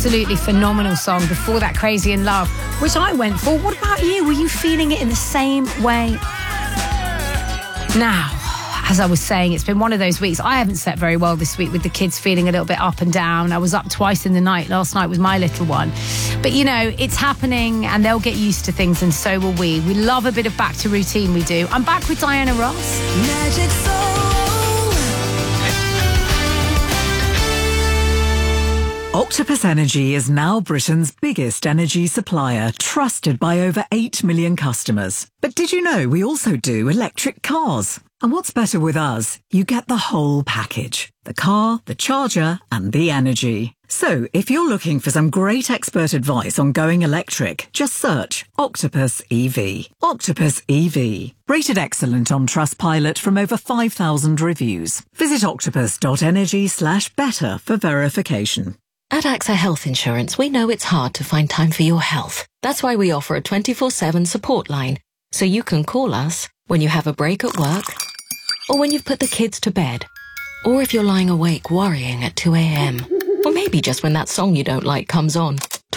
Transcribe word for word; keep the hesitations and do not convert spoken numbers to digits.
absolutely phenomenal song, Before That Crazy in Love, which I went for. What about you? Were you feeling it in the same way? Now, as I was saying, it's been one of those weeks. I haven't slept very well this week with the kids feeling a little bit up and down. I was up twice in the night last night with my little one. But, you know, it's happening and they'll get used to things, and so will we. We love a bit of back to routine, we do. I'm back with Diana Ross. Magic Soul. Octopus Energy is now Britain's biggest energy supplier, trusted by over eight million customers. But did you know we also do electric cars? And what's better with us? You get the whole package. The car, the charger, and the energy. So, if you're looking for some great expert advice on going electric, just search Octopus E V. Octopus E V. Rated excellent on Trustpilot from over five thousand reviews. Visit octopus.energy slash better for verification. At AXA Health Insurance, we know it's hard to find time for your health. That's why we offer a twenty-four seven support line, so you can call us when you have a break at work, or when you've put the kids to bed, or if you're lying awake worrying at two a.m, or maybe just when that song you don't like comes on.